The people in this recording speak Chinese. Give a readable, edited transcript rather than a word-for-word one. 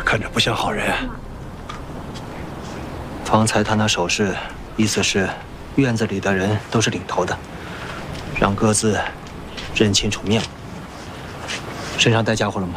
看着不像好人。 方才他那手势，意思是院子里的人都是领头的，让各自认清楚面目。身上带家伙了吗？